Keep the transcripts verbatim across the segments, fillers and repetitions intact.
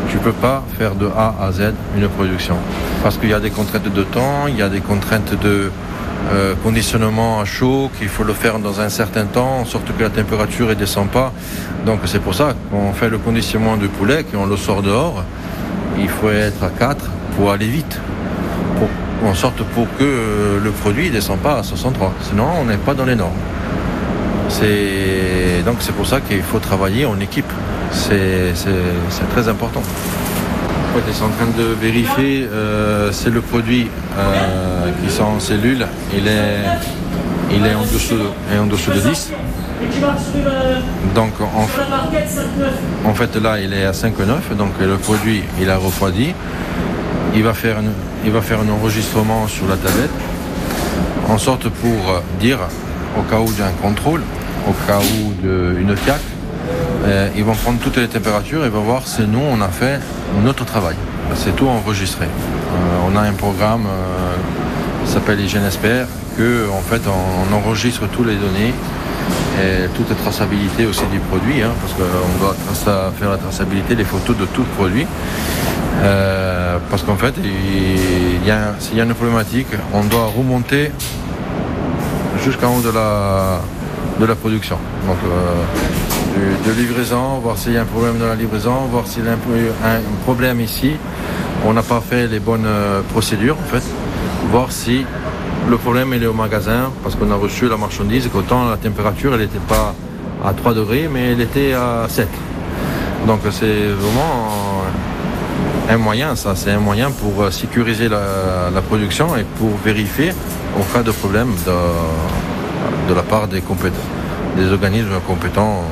Tu ne peux pas faire de A à Z une production. Parce qu'il y a des contraintes de temps, il y a des contraintes de euh, conditionnement à chaud, qu'il faut le faire dans un certain temps, en sorte que la température ne descend pas. Donc c'est pour ça qu'on fait le conditionnement du poulet, qu'on le sort dehors. Il faut être à quatre pour aller vite. Pour, en sorte pour que euh, le produit ne descende pas à soixante-trois. Sinon, on n'est pas dans les normes. C'est, donc c'est pour ça qu'il faut travailler en équipe. C'est, c'est, c'est très important. En fait, ils sont en train de vérifier, euh, c'est le produit euh, qui sont en cellule, il est, il est en dessous, en dessous de dix. Donc en, en fait là il est à cinq virgule neuf, donc le produit il a refroidi. Il va faire, une, il va faire un enregistrement sur la tablette, en sorte pour dire, au cas où d'un contrôle, au cas où d'une F I A C, euh, ils vont prendre toutes les températures et vont voir si nous on a fait notre travail. C'est tout enregistré. Euh, on a un programme euh, qui s'appelle Hygiène Expert, que en fait on, on enregistre toutes les données et toute la traçabilité aussi du produit, hein, parce qu'on doit traça, faire la traçabilité des photos de tout le produit. Euh, parce qu'en fait, il y a, s'il y a une problématique, on doit remonter jusqu'en haut de la, de la production. Donc, euh, de, de livraison, voir s'il y a un problème dans la livraison, voir s'il y a un, un problème ici. On n'a pas fait les bonnes procédures, en fait. Voir si le problème il est au magasin, parce qu'on a reçu la marchandise, qu'autant la température, elle n'était pas à trois degrés, mais elle était à sept. Donc, c'est vraiment un moyen, ça, c'est un moyen pour sécuriser la, la production et pour vérifier au cas de problème de, de la part des, compét- des organismes compétents.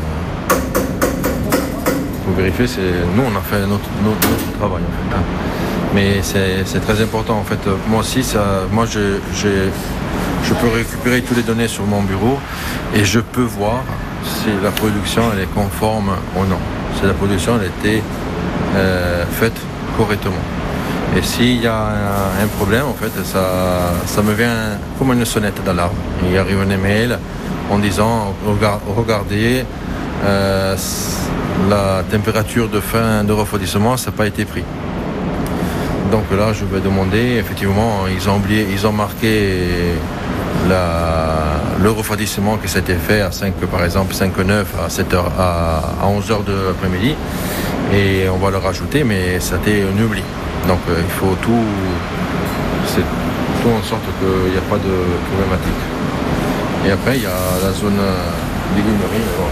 Pour vérifier, c'est, nous on a fait notre, notre, notre travail en fait. Mais c'est, c'est très important en fait. Moi aussi, ça, moi je, je, je peux récupérer toutes les données sur mon bureau et je peux voir si la production elle est conforme ou non. Si la production elle était euh, faite correctement. Et s'il y a un, un problème, en fait, ça, ça me vient comme une sonnette d'alarme. Il arrive un email en disant regardez, euh, la température de fin de refroidissement, ça n'a pas été pris. Donc là, je vais demander, effectivement, ils ont oublié, ils ont marqué la, le refroidissement qui s'était fait à cinq, par exemple, cinq heures neuf à sept heures, à, à onze heures de l'après-midi. Et on va le rajouter, mais c'était un oubli. Donc euh, il faut tout, c'est tout en sorte qu'il n'y a pas de problématique. Et après, il y a la zone légumerie. Alors,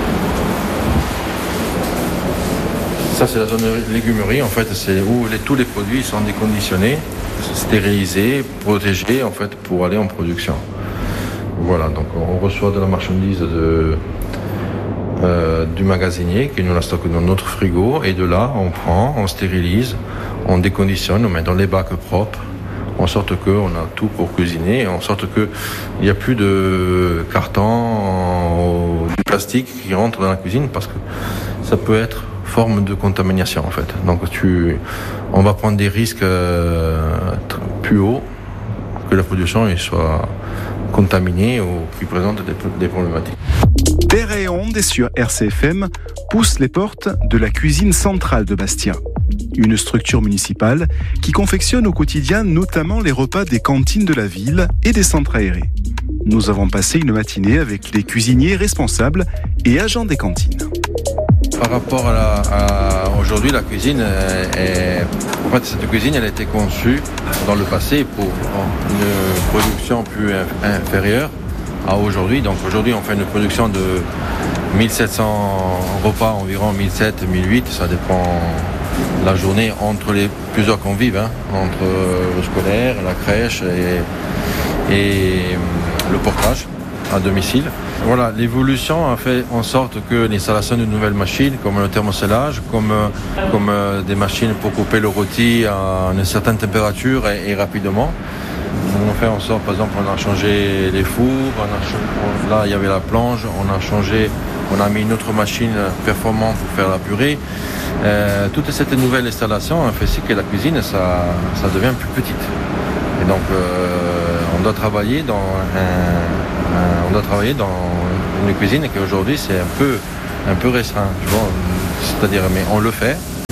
ça, c'est... ça, c'est la zone légumerie. En fait, c'est où les, tous les produits sont déconditionnés, stérilisés, protégés, en fait, pour aller en production. Voilà, donc on reçoit de la marchandise de... Euh, du magasinier qui nous la stocke dans notre frigo et de là on prend, on stérilise, on déconditionne, on met dans les bacs propres en sorte qu'on a tout pour cuisiner, en sorte qu'il n'y a plus de carton ou du plastique qui rentre dans la cuisine parce que ça peut être forme de contamination en fait. Donc tu, on va prendre des risques euh, plus hauts que la production soit contaminée ou qui présente des, des problématiques. Terre et Onde sur R C F M pousse les portes de la cuisine centrale de Bastia. Une structure municipale qui confectionne au quotidien notamment les repas des cantines de la ville et des centres aérés. Nous avons passé une matinée avec les cuisiniers responsables et agents des cantines. Par rapport à, la, à aujourd'hui, la cuisine est, en fait, cette cuisine, elle a été conçue dans le passé pour une production plus inférieure à aujourd'hui. Donc aujourd'hui, on fait une production de mille sept cents repas, environ mille sept cents, mille huit, ça dépend de la journée entre les plusieurs convives, hein, entre le scolaire, la crèche et, et le portage à domicile. Voilà, l'évolution a fait en sorte que l'installation de nouvelles machines, comme le thermocellage, comme, comme des machines pour couper le rôti à une certaine température et, et rapidement. On a fait en sorte, par exemple, on a changé les fours, on a, là il y avait la planche, on a changé, on a mis une autre machine performante pour faire la purée. Euh, toute cette nouvelle installation a fait aussi que la cuisine, ça, ça devient plus petite. Et donc, euh, on doit travailler dans un, un, on doit travailler dans une cuisine qui aujourd'hui c'est un peu, un peu restreint. Tu vois, c'est-à-dire, mais on le fait,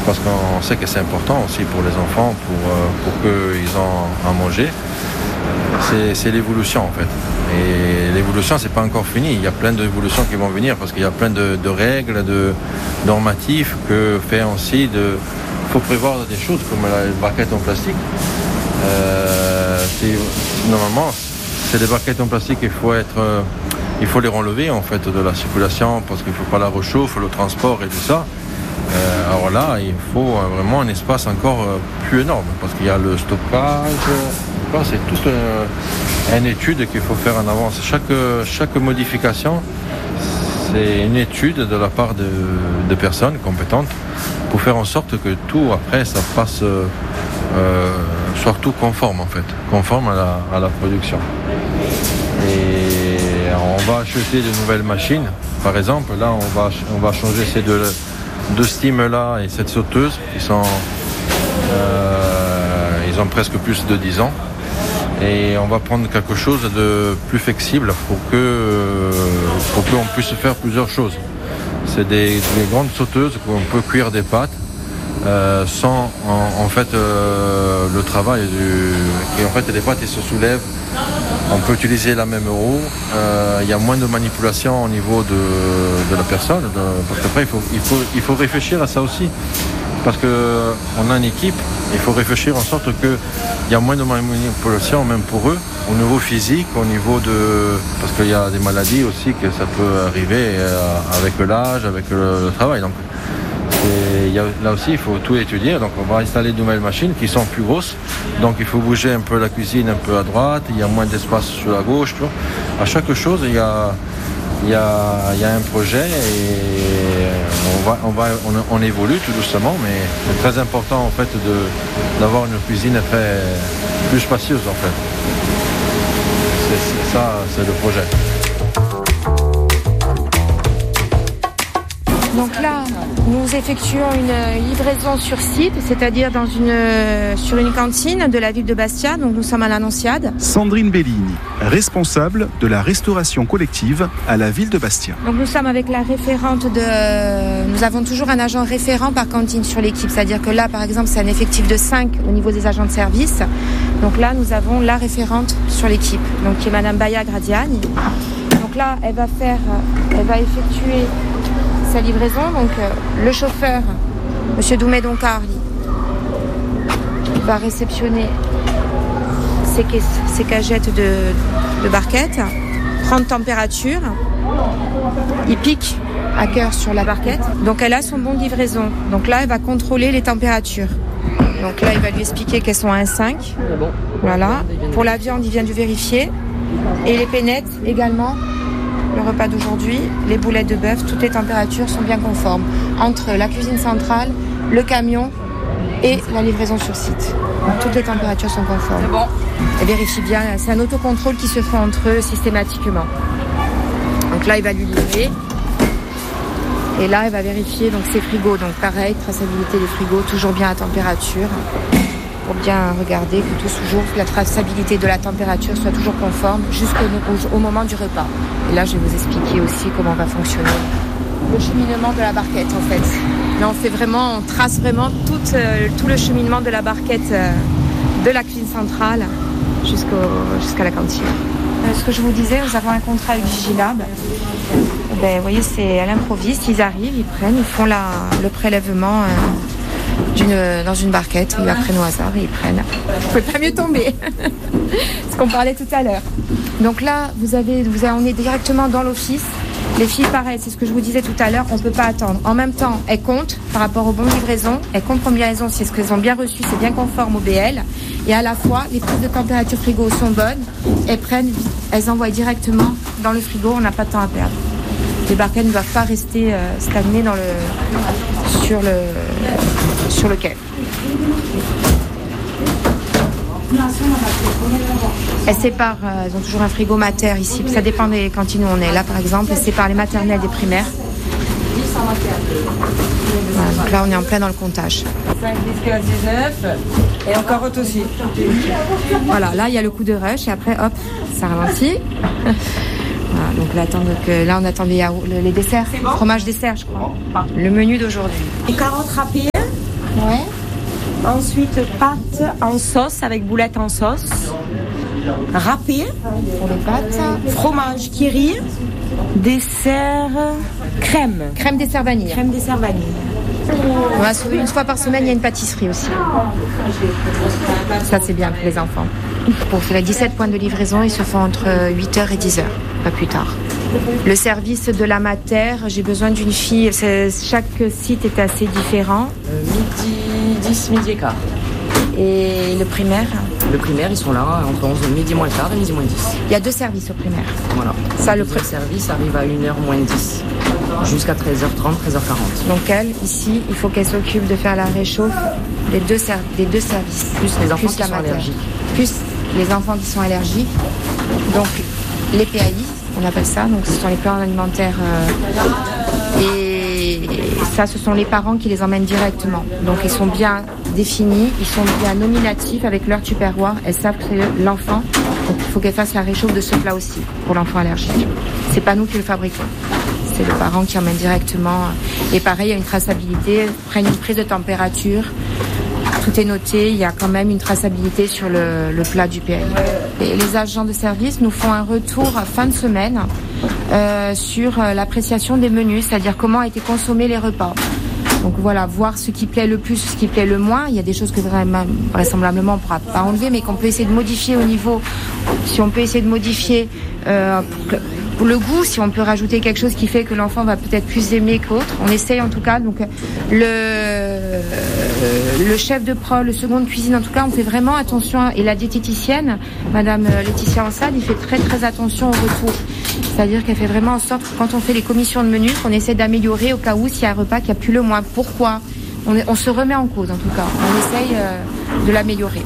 parce qu'on sait que c'est important aussi pour les enfants, pour, pour qu'ils aient à manger. C'est, c'est l'évolution en fait. Et l'évolution, c'est pas encore fini. Il y a plein d'évolutions qui vont venir parce qu'il y a plein de, de règles, de normatifs que fait aussi de. Il faut prévoir des choses comme la barquette en plastique. Euh, c'est, normalement, c'est des barquettes en plastique. Il faut être, euh, il faut les relever en fait de la circulation parce qu'il faut pas la réchauffer, le transport et tout ça. Euh, alors là, il faut vraiment un espace encore plus énorme parce qu'il y a le stockage. C'est toute euh, une étude qu'il faut faire en avance. Chaque, chaque modification, c'est une étude de la part de, de personnes compétentes pour faire en sorte que tout, après, ça passe, euh, soit tout conforme, en fait, conforme à la, à la production. Et on va acheter de nouvelles machines. Par exemple, là, on va, on va changer ces deux, deux steams-là et cette sauteuse qui sont... Euh, ils ont presque plus de dix ans. Et on va prendre quelque chose de plus flexible pour que pour qu'on puisse faire plusieurs choses. C'est des, des grandes sauteuses où on peut cuire des pâtes euh, sans en, en fait euh, le travail du. Et en fait les pâtes elles se soulèvent. On peut utiliser la même roue. Euh, il y a moins de manipulation au niveau de, de la personne. De, parce qu'après il faut il faut il faut réfléchir à ça aussi. Parce qu'on a une équipe, il faut réfléchir en sorte qu'il y a moins de manipulation même pour eux, au niveau physique, au niveau de... Parce qu'il y a des maladies aussi que ça peut arriver avec l'âge, avec le, le travail. Donc et il y a, là aussi, il faut tout étudier. Donc on va installer de nouvelles machines qui sont plus grosses. Donc il faut bouger un peu la cuisine un peu à droite, il y a moins d'espace sur la gauche. Tu vois. À chaque chose, il y a... Il y, a, il y a un projet et on, va, on, va, on, on évolue tout doucement, mais c'est très important en fait de, d'avoir une cuisine très, plus spacieuse en fait. C'est, c'est ça, c'est le projet. Donc là, nous effectuons une livraison sur site, c'est-à-dire dans une, sur une cantine de la ville de Bastia. Donc nous sommes à l'Annonciade. Sandrine Bellini, responsable de la restauration collective à la ville de Bastia. Donc nous sommes avec la référente de... Nous avons toujours un agent référent par cantine sur l'équipe. C'est-à-dire que là, par exemple, c'est un effectif de cinq au niveau des agents de service. Donc là, nous avons la référente sur l'équipe, donc qui est Madame Baya Gradiani. Donc là, elle va faire... Elle va effectuer... sa livraison, donc euh, le chauffeur, Monsieur Doumé Doncarli, va réceptionner ses, ses cagettes de, de barquettes, prendre température, il pique à cœur sur la barquette, donc elle a son bon de livraison, donc là elle va contrôler les températures. Donc là il va lui expliquer qu'elles sont à un virgule cinq, voilà. Pour la viande il vient de vérifier, et les pénettes également. Le repas d'aujourd'hui, les boulettes de bœuf, toutes les températures sont bien conformes entre la cuisine centrale, le camion et la livraison sur site. Donc, toutes les températures sont conformes. C'est bon. Et vérifie bien, c'est un autocontrôle qui se fait entre eux systématiquement. Donc là, il va lui livrer. Et là, il va vérifier donc ses frigos. Donc pareil, traçabilité des frigos, toujours bien à température. Pour bien regarder que tout toujours, la traçabilité de la température soit toujours conforme jusqu'au au, au moment du repas. Et là, je vais vous expliquer aussi comment va fonctionner le cheminement de la barquette, en fait. Là, on fait vraiment, on trace vraiment tout, euh, tout le cheminement de la barquette euh, de la cuisine centrale jusqu'au, jusqu'à la cantine. Euh, ce que je vous disais, nous avons un contrat avec Vigilab. Ben, vous voyez, c'est à l'improviste. Ils arrivent, ils prennent, ils font la, le prélèvement... Euh, D'une, dans une barquette, ils la prennent au hasard et ils prennent. Vous pouvez pas mieux tomber. Ce qu'on parlait tout à l'heure. Donc là, vous avez, vous avez, on est directement dans l'office. Les filles, pareil, c'est ce que je vous disais tout à l'heure, on ne peut pas attendre. En même temps, elles comptent par rapport aux bonnes livraisons, elles comptent combien elles ont, si ce qu'elles ont bien reçu, c'est bien conforme au B L. Et à la fois, les prises de température frigo sont bonnes, elles prennent, elles envoient directement dans le frigo, on n'a pas de temps à perdre. Les barquettes ne doivent pas rester euh, stagnées dans le, sur, le, sur le quai. Elles séparent, euh, elles ont toujours un frigo mater ici. Ça dépend des cantines où on est. Là, par exemple, elles séparent les maternelles des primaires. Voilà, donc là, on est en plein dans le comptage. cinq, dix, quinze, dix-neuf et encore autre aussi. Voilà, là, il y a le coup de rush et après, hop, ça ralentit. Voilà, donc là, attends, donc, euh, là, on attend les, les desserts. Bon fromage dessert, je crois. Le menu d'aujourd'hui. Les carottes râpées, Ouais. Ensuite, pâtes en sauce avec boulettes en sauce. Râpé. Pour les pâtes. Fromage kiri. Dessert crème. Crème dessert vanille. Crème dessert vanille. Ouais, une fois par semaine, il y a une pâtisserie aussi. Ça, c'est bien pour les enfants. Pour faire les dix-sept points de livraison, ils se font entre huit heures et dix heures, pas plus tard. Le service de la mater, j'ai besoin d'une fille. Chaque site est assez différent. Euh, midi dix, midi et quart. Et le primaire? Le primaire, ils sont là entre onze, midi moins le quart et midi moins dix. Il y a deux services au primaire. Voilà. Ça, le premier service arrive à une heure moins dix. Jusqu'à treize heures trente, treize heures quarante. Donc elle, ici, il faut qu'elle s'occupe de faire la réchauffe des deux, ser- des deux services. Plus les enfants plus qui sont mater. allergiques. Plus les enfants qui sont allergiques. Donc les P A I, on appelle ça. Donc ce sont les plans alimentaires. Euh, et ça, ce sont les parents qui les emmènent directement. Donc ils sont bien définis, ils sont bien nominatifs avec leur tupperware. Elles savent que c'est l'enfant. Donc il faut qu'elle fasse la réchauffe de ce plat aussi pour l'enfant allergique. C'est pas nous qui le fabriquons. C'est le parent qui emmène directement. Et pareil, il y a une traçabilité, prennent une prise de température. Tout est noté, il y a quand même une traçabilité sur le, le plat du P A I. Et les agents de service nous font un retour à fin de semaine euh, sur l'appréciation des menus, c'est-à-dire comment ont été consommés les repas. Donc voilà, voir ce qui plaît le plus, ce qui plaît le moins. Il y a des choses que vraiment, vraisemblablement on ne pourra pas enlever, mais qu'on peut essayer de modifier au niveau, si on peut essayer de modifier euh, pour, que, pour le goût, si on peut rajouter quelque chose qui fait que l'enfant va peut-être plus aimer qu'autre. On essaye en tout cas. Donc le, le chef de pro, le second de cuisine, en tout cas, on fait vraiment attention. Et la diététicienne, Madame Laetitia Ansad, il fait très très attention au retour. C'est-à-dire qu'elle fait vraiment en sorte que quand on fait les commissions de menus, qu'on essaie d'améliorer au cas où s'il y a un repas qui a plus le moins. Pourquoi ? on, on se remet en cause en tout cas. On essaye euh, de l'améliorer.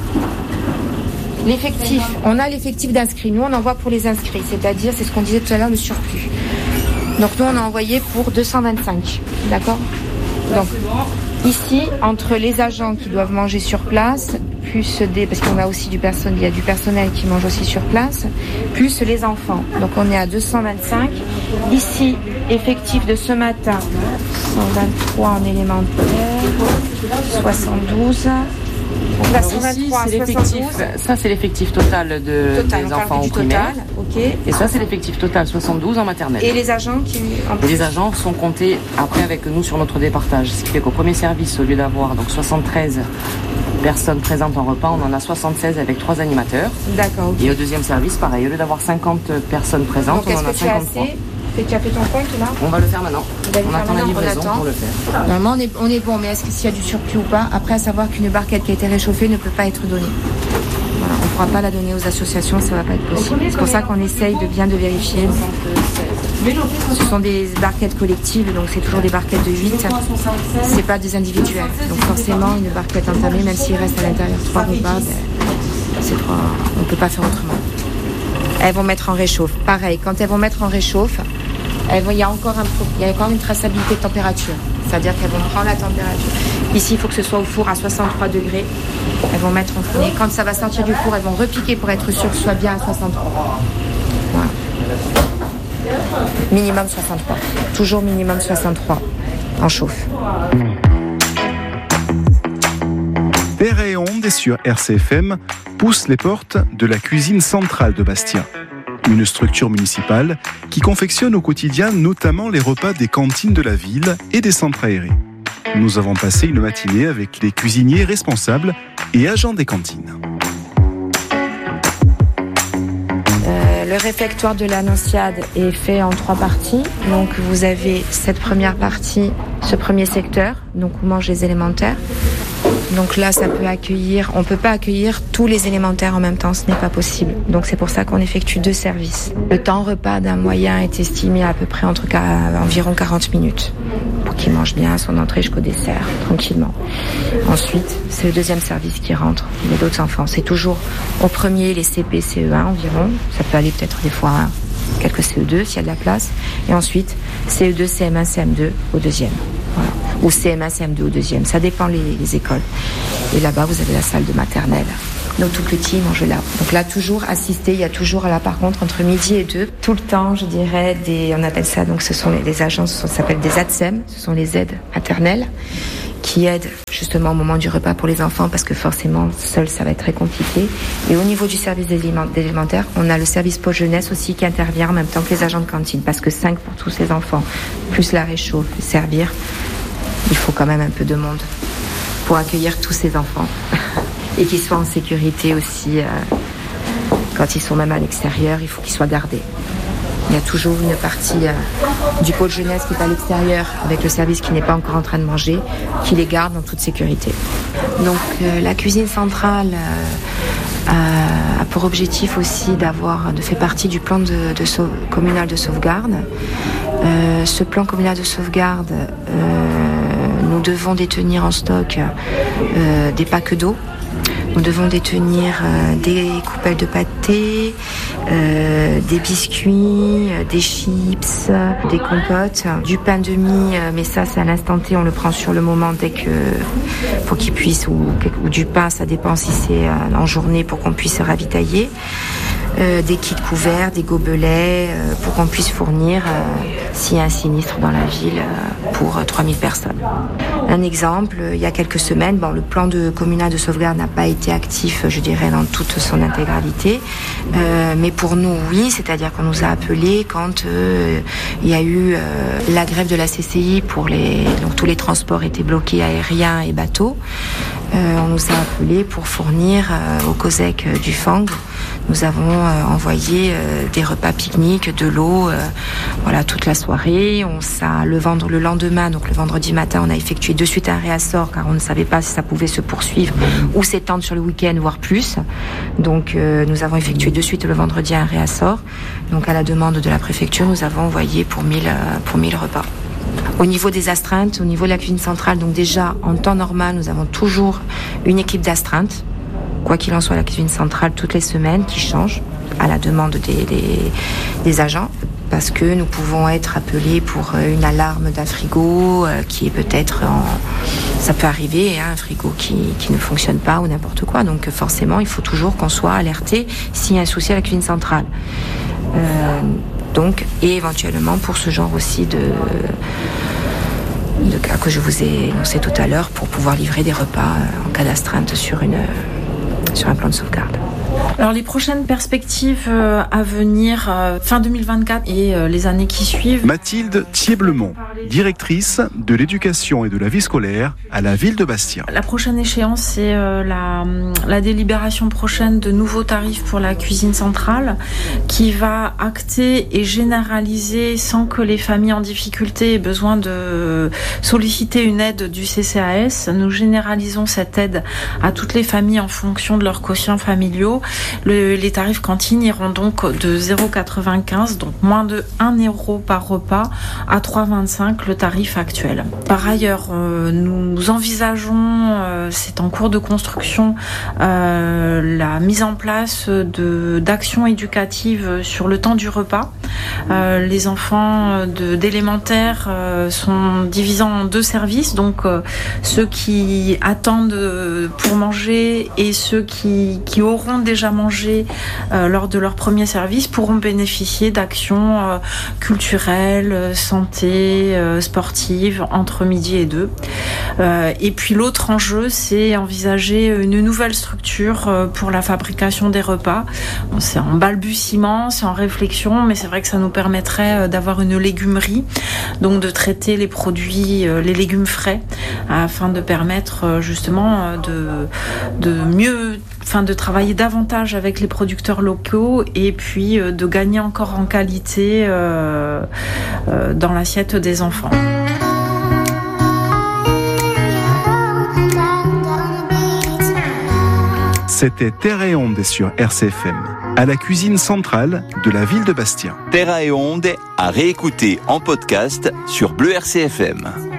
L'effectif, on a l'effectif d'inscrits. Nous, on envoie pour les inscrits, c'est-à-dire, c'est ce qu'on disait tout à l'heure, le surplus. Donc nous, on a envoyé pour deux cent vingt-cinq, d'accord ? Donc ici, entre les agents qui doivent manger sur place, plus des, parce qu'on a aussi du personnel, il y a du personnel qui mange aussi sur place, plus les enfants. Donc on est à deux cent vingt-cinq. Ici, effectif de ce matin, cent vingt-trois en élémentaire, soixante-douze. Donc là, cent vingt-trois, c'est l'effectif, ça c'est l'effectif total de, total, des enfants au primaire. Total, okay. Et ça c'est l'effectif total, soixante-douze en maternelle. Et les agents qui... Et les agents sont comptés après avec nous sur notre départage. Ce qui fait qu'au premier service, au lieu d'avoir donc soixante-treize personnes présentes en repas, on en a soixante-seize avec trois animateurs. D'accord. Okay. Et au deuxième service, pareil, au lieu d'avoir cinquante personnes présentes, donc, on en a cinquante-trois. Tu as fait ton compte là ? On va le faire maintenant. On attend la livraison pour le faire. Normalement, on est, on est bon, mais est-ce qu'il y a du surplus ou pas ? Après, à savoir qu'une barquette qui a été réchauffée ne peut pas être donnée. Voilà, on ne pourra pas la donner aux associations, ça ne va pas être possible. C'est pour ça qu'on essaye de bien de vérifier. Ce sont des barquettes collectives, donc c'est toujours des barquettes de huit. C'est pas des individuels. Donc forcément, une barquette entamée, même s'il reste à l'intérieur trois repas, ben, c'est trois... on ne peut pas faire autrement. Elles vont mettre en réchauffe. Pareil, quand elles vont mettre en réchauffe, elles vont, il y a encore un, il y a encore une traçabilité de température. C'est-à-dire qu'elles vont prendre la température. Ici, il faut que ce soit au four à soixante-trois degrés. Elles vont mettre en four. Et quand ça va sortir du four, elles vont repiquer pour être sûr que ce soit bien à soixante-trois. Voilà. Minimum soixante-trois. Toujours minimum soixante-trois en chauffe. Terre et Onde sur R C F M pousse les portes de la cuisine centrale de Bastia. Une structure municipale qui confectionne au quotidien notamment les repas des cantines de la ville et des centres aérés. Nous avons passé une matinée avec les cuisiniers responsables et agents des cantines. Euh, le réfectoire de l'Annonciade est fait en trois parties. Donc vous avez cette première partie, ce premier secteur, donc où mangent les élémentaires. Donc là, ça peut accueillir, on ne peut pas accueillir tous les élémentaires en même temps, ce n'est pas possible. Donc c'est pour ça qu'on effectue deux services. Le temps repas d'un moyen est estimé à peu près entre environ quarante minutes pour qu'il mange bien son entrée jusqu'au dessert, tranquillement. Ensuite, c'est le deuxième service qui rentre, les autres enfants. C'est toujours au premier les C P, C E un environ, ça peut aller peut-être des fois quelques C E deux s'il y a de la place. Et ensuite, C E deux, C M un, C M deux au deuxième. Voilà. Ou C M un, C M deux au deuxième, ça dépend les, les écoles. Et là-bas, vous avez la salle de maternelle. Donc tout petit, mange là. Donc là, toujours assisté, il y a toujours là par contre entre midi et deux, tout le temps, je dirais, des, on appelle ça, donc ce sont les, les agences, ça s'appelle des A T S E M, ce sont les aides maternelles, qui aident justement au moment du repas pour les enfants, parce que forcément, seul, ça va être très compliqué. Et au niveau du service d'élémentaire, on a le service pôle jeunesse aussi qui intervient en même temps que les agents de cantine, parce que cinq pour tous ces enfants, plus la réchauffe, servir, il faut quand même un peu de monde pour accueillir tous ces enfants et qu'ils soient en sécurité aussi. Euh, quand ils sont même à l'extérieur, il faut qu'ils soient gardés. Il y a toujours une partie euh, du pôle jeunesse qui est à l'extérieur avec le service qui n'est pas encore en train de manger, qui les garde en toute sécurité. Donc euh, la cuisine centrale euh, a, a pour objectif aussi d'avoir, de faire partie du plan de, de sauve, communal de sauvegarde. Euh, ce plan communal de sauvegarde, euh, nous devons détenir en stock euh, des packs d'eau. Nous devons détenir euh, des coupelles de pâté, euh, des biscuits, euh, des chips, euh, des compotes, du pain de mie, euh, mais ça c'est à l'instant T, on le prend sur le moment dès que pour qu'ils puissent, ou, ou du pain, ça dépend si c'est euh, en journée pour qu'on puisse se ravitailler. Euh, des kits couverts, des gobelets, euh, pour qu'on puisse fournir euh, s'il y a un sinistre dans la ville euh, pour euh, trois mille personnes. Un exemple, il y a quelques semaines, bon, le plan de communal de sauvegarde n'a pas été actif, je dirais, dans toute son intégralité, euh, mais pour nous, oui, c'est-à-dire qu'on nous a appelés quand euh, il y a eu euh, la grève de la C C I pour les, donc tous les transports étaient bloqués, aériens et bateaux. Euh, on nous a appelés pour fournir euh, au COSEC euh, du Fang. Nous avons euh, envoyé euh, des repas pique-nique, de l'eau, euh, voilà, toute la soirée. On ça, le vendre le lendemain, donc le vendredi matin, on a effectué de suite un réassort car on ne savait pas si ça pouvait se poursuivre ou s'étendre sur le week-end, voire plus. Donc euh, nous avons effectué de suite le vendredi un réassort. Donc à la demande de la préfecture, nous avons envoyé pour mille, euh, pour mille repas. Au niveau des astreintes, au niveau de la cuisine centrale, donc déjà en temps normal, nous avons toujours une équipe d'astreintes. Quoi qu'il en soit, la cuisine centrale, toutes les semaines, qui change à la demande des, des, des agents, parce que nous pouvons être appelés pour une alarme d'un frigo euh, qui est peut-être en... Ça peut arriver, hein, un frigo qui, qui ne fonctionne pas ou n'importe quoi. Donc forcément, il faut toujours qu'on soit alerté s'il y a un souci à la cuisine centrale. Euh, donc, et éventuellement pour ce genre aussi de... de cas que je vous ai énoncé tout à l'heure, pour pouvoir livrer des repas en cas d'astreinte sur une... sur un plan de sauvegarde. Alors les prochaines perspectives euh, à venir, euh, fin deux mille vingt-quatre et euh, les années qui suivent. Mathilde Thieblemont, directrice de l'éducation et de la vie scolaire à la ville de Bastia. La prochaine échéance, c'est euh, la, la délibération prochaine de nouveaux tarifs pour la cuisine centrale, qui va acter et généraliser sans que les familles en difficulté aient besoin de solliciter une aide du C C A S. Nous généralisons cette aide à toutes les familles en fonction de leurs quotients familiaux. Le, les tarifs cantine iront donc de zéro virgule quatre-vingt-quinze, donc moins de un euro par repas, à trois virgule vingt-cinq le tarif actuel. Par ailleurs, euh, nous envisageons, euh, c'est en cours de construction, euh, la mise en place de, d'actions éducatives sur le temps du repas. Euh, les enfants de, d'élémentaire euh, sont divisés en deux services, donc euh, ceux qui attendent pour manger et ceux qui, qui auront déjà mangé euh, lors de leur premier service pourront bénéficier d'actions euh, culturelles, santé, euh, sportives entre midi et deux. Euh, et puis l'autre enjeu, c'est envisager une nouvelle structure euh, pour la fabrication des repas. Bon, c'est en balbutiement, c'est en réflexion, mais c'est vrai que ça nous permettrait euh, d'avoir une légumerie, donc de traiter les produits, euh, les légumes frais, afin de permettre euh, justement euh, de, de mieux, enfin de travailler davantage avec les producteurs locaux et puis euh, de gagner encore en qualité euh, euh, dans l'assiette des enfants. C'était Terre et Onde sur R C F M, à la cuisine centrale de la ville de Bastia. Terre et Onde à réécouter en podcast sur Bleu R C F M.